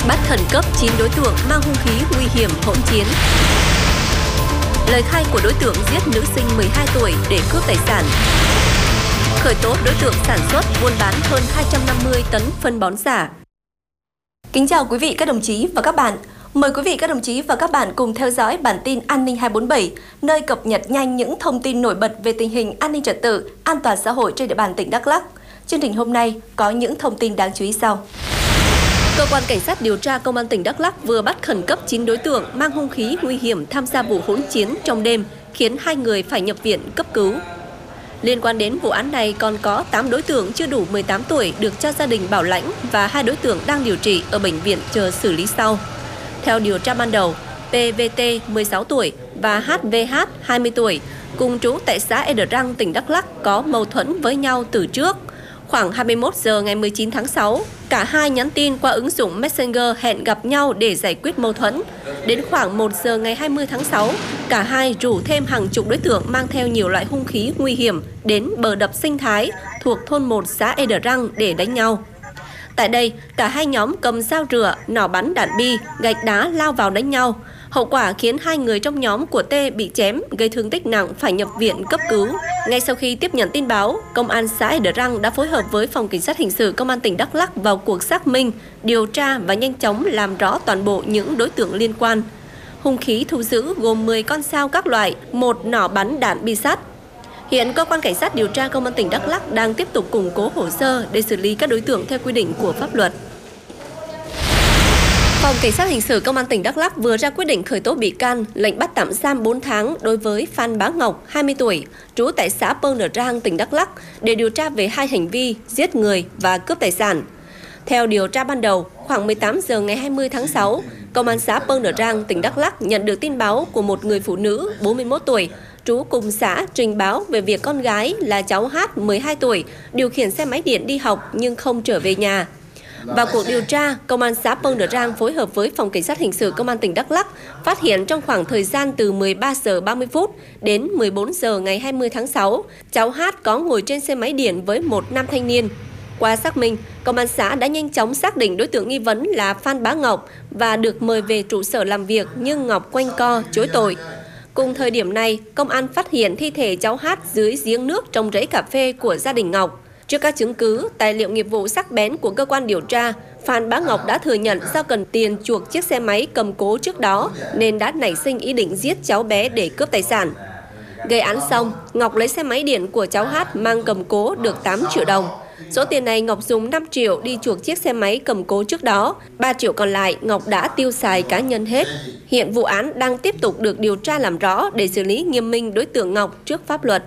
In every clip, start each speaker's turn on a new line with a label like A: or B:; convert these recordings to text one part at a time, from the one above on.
A: Bắt khẩn cấp 9 đối tượng mang hung khí nguy hiểm hỗn chiến. Lời khai của đối tượng giết nữ sinh 12 tuổi để cướp tài sản. Khởi tố đối tượng sản xuất buôn bán hơn 250 tấn phân bón giả. Kính chào quý vị các đồng chí và các bạn. Mời quý vị các đồng chí và các bạn cùng theo dõi bản tin An ninh 247, nơi cập nhật nhanh những thông tin nổi bật về tình hình an ninh trật tự, an toàn xã hội trên địa bàn tỉnh Đắk Lắk. Chương trình hôm nay có những thông tin đáng chú ý sau. Cơ quan Cảnh sát điều tra Công an tỉnh Đắk Lắk vừa bắt khẩn cấp 9 đối tượng mang hung khí nguy hiểm tham gia vụ hỗn chiến trong đêm, khiến 2 người phải nhập viện cấp cứu. Liên quan đến vụ án này còn có 8 đối tượng chưa đủ 18 tuổi được cho gia đình bảo lãnh và 2 đối tượng đang điều trị ở bệnh viện chờ xử lý sau. Theo điều tra ban đầu, PVT 16 tuổi và HVH 20 tuổi cùng trú tại xã Ed Răng, tỉnh Đắk Lắk có mâu thuẫn với nhau từ trước. Khoảng 21 giờ ngày 19 tháng 6, cả hai nhắn tin qua ứng dụng Messenger hẹn gặp nhau để giải quyết mâu thuẫn. Đến khoảng 1 giờ ngày 20 tháng 6, cả hai rủ thêm hàng chục đối tượng mang theo nhiều loại hung khí nguy hiểm đến bờ đập sinh thái thuộc thôn 1 xã Ed Răng để đánh nhau. Tại đây, cả hai nhóm cầm dao rựa, nỏ bắn đạn bi, gạch đá lao vào đánh nhau. Hậu quả khiến 2 người trong nhóm của T bị chém, gây thương tích nặng phải nhập viện cấp cứu. Ngay sau khi tiếp nhận tin báo, Công an xã Ed Răng đã phối hợp với Phòng Cảnh sát Hình sự Công an tỉnh Đắk Lắk vào cuộc xác minh, điều tra và nhanh chóng làm rõ toàn bộ những đối tượng liên quan. Hung khí thu giữ gồm 10 con dao các loại, 1 nỏ bắn đạn bi sắt. Hiện Cơ quan Cảnh sát điều tra Công an tỉnh Đắk Lắk đang tiếp tục củng cố hồ sơ để xử lý các đối tượng theo quy định của pháp luật. Phòng Cảnh sát Hình sự Công an tỉnh Đắk Lắk vừa ra quyết định khởi tố bị can, lệnh bắt tạm giam 4 tháng đối với Phan Bá Ngọc, 20 tuổi, trú tại xã Pâng Nở Rang, tỉnh Đắk Lắk để điều tra về 2 hành vi giết người và cướp tài sản. Theo điều tra ban đầu, khoảng 18 giờ ngày 20 tháng 6, Công an xã Pâng Nở Rang, tỉnh Đắk Lắk nhận được tin báo của một người phụ nữ 41 tuổi, trú cùng xã trình báo về việc con gái là cháu H 12 tuổi điều khiển xe máy điện đi học nhưng không trở về nhà. Vào cuộc điều tra, Công an xã Pâng Nở Rang phối hợp với Phòng Cảnh sát Hình sự Công an tỉnh Đắk Lắk phát hiện trong khoảng thời gian từ 13 giờ 30 phút đến 14 giờ ngày 20 tháng 6, cháu H có ngồi trên xe máy điện với một nam thanh niên. Qua xác minh, Công an xã đã nhanh chóng xác định đối tượng nghi vấn là Phan Bá Ngọc và được mời về trụ sở làm việc nhưng Ngọc quanh co, chối tội. Cùng thời điểm này, công an phát hiện thi thể cháu H dưới giếng nước trong rẫy cà phê của gia đình Ngọc. Trước các chứng cứ, tài liệu nghiệp vụ sắc bén của cơ quan điều tra, Phan Bá Ngọc đã thừa nhận do cần tiền chuộc chiếc xe máy cầm cố trước đó nên đã nảy sinh ý định giết cháu bé để cướp tài sản. Gây án xong, Ngọc lấy xe máy điện của cháu H mang cầm cố được 8 triệu đồng. Số tiền này Ngọc dùng 5 triệu đi chuộc chiếc xe máy cầm cố trước đó, 3 triệu còn lại Ngọc đã tiêu xài cá nhân hết. Hiện vụ án đang tiếp tục được điều tra làm rõ để xử lý nghiêm minh đối tượng Ngọc trước pháp luật.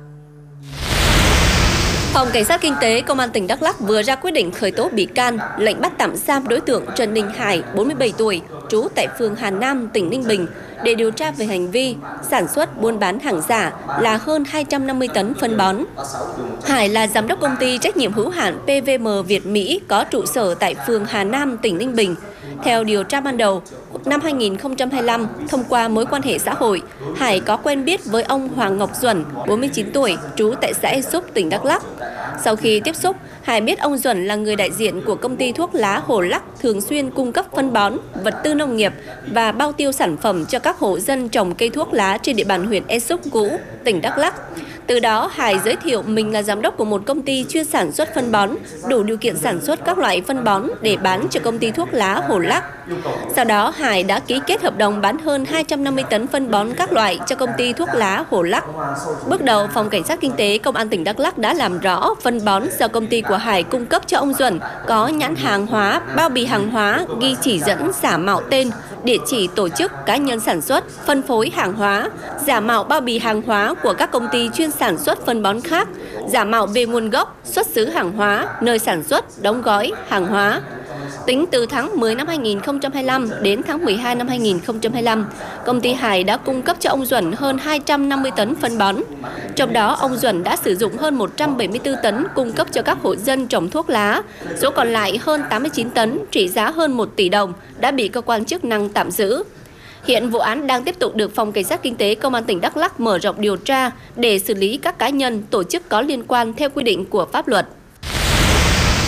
A: Phòng Cảnh sát Kinh tế Công an tỉnh Đắk Lắk vừa ra quyết định khởi tố bị can, lệnh bắt tạm giam đối tượng Trần Đình Hải, 47 tuổi, trú tại phường Hà Nam, tỉnh Ninh Bình, để điều tra về hành vi sản xuất buôn bán hàng giả là hơn 250 tấn phân bón. Hải là giám đốc công ty trách nhiệm hữu hạn PVM Việt Mỹ có trụ sở tại phường Hà Nam, tỉnh Ninh Bình. Theo điều tra ban đầu, năm 2025, thông qua mối quan hệ xã hội, Hải có quen biết với ông Hoàng Ngọc Duẩn, 49 tuổi, trú tại xã Ea Súp, tỉnh Đắk Lắk. Sau khi tiếp xúc, Hải biết ông Duẩn là người đại diện của công ty thuốc lá Hồ Lắc thường xuyên cung cấp phân bón, vật tư nông nghiệp và bao tiêu sản phẩm cho các hộ dân trồng cây thuốc lá trên địa bàn huyện Ea Súp cũ, tỉnh Đắk Lắk. Từ đó, Hải giới thiệu mình là giám đốc của một công ty chuyên sản xuất phân bón, đủ điều kiện sản xuất các loại phân bón để bán cho công ty thuốc lá Hồ Lắc. Sau đó, Hải đã ký kết hợp đồng bán hơn 250 tấn phân bón các loại cho công ty thuốc lá Hồ Lắc. Bước đầu, Phòng Cảnh sát Kinh tế Công an tỉnh Đắk Lắk đã làm rõ phân bón do công ty của Hải cung cấp cho ông Duẩn có nhãn hàng hóa, bao bì hàng hóa, ghi chỉ dẫn giả mạo tên, địa chỉ tổ chức cá nhân sản xuất, phân phối hàng hóa, giả mạo bao bì hàng hóa của các công ty chuyên sản xuất phân bón khác, giả mạo về nguồn gốc, xuất xứ hàng hóa, nơi sản xuất, đóng gói hàng hóa. Tính từ tháng 10 năm 2025 đến tháng 12 năm 2025, công ty Hải đã cung cấp cho ông Duẩn hơn 250 tấn phân bón. Trong đó, ông Duẩn đã sử dụng hơn 174 tấn cung cấp cho các hộ dân trồng thuốc lá. Số còn lại hơn 89 tấn, trị giá hơn 1 tỷ đồng, đã bị cơ quan chức năng tạm giữ. Hiện vụ án đang tiếp tục được Phòng Cảnh sát Kinh tế Công an tỉnh Đắk Lắk mở rộng điều tra để xử lý các cá nhân, tổ chức có liên quan theo quy định của pháp luật.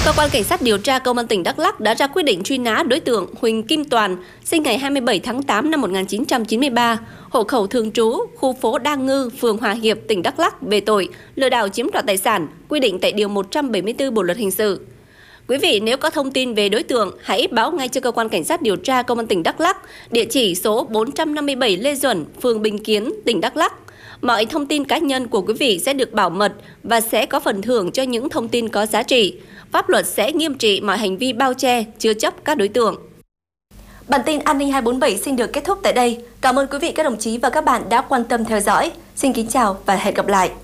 A: Cơ quan Cảnh sát điều tra Công an tỉnh Đắk Lắk đã ra quyết định truy nã đối tượng Huỳnh Kim Toàn, sinh ngày 27 tháng 8 năm 1993, hộ khẩu thường trú, khu phố Đa Ngư, phường Hòa Hiệp, tỉnh Đắk Lắk về tội lừa đảo chiếm đoạt tài sản, quy định tại Điều 174 Bộ Luật Hình sự. Quý vị nếu có thông tin về đối tượng, hãy báo ngay cho Cơ quan Cảnh sát điều tra Công an tỉnh Đắk Lắk, địa chỉ số 457 Lê Duẩn, phường Bình Kiến, tỉnh Đắk Lắk. Mọi thông tin cá nhân của quý vị sẽ được bảo mật và sẽ có phần thưởng cho những thông tin có giá trị. Pháp luật sẽ nghiêm trị mọi hành vi bao che, chứa chấp các đối tượng. Bản tin An ninh 247 xin được kết thúc tại đây. Cảm ơn quý vị, các đồng chí và các bạn đã quan tâm theo dõi. Xin kính chào và hẹn gặp lại.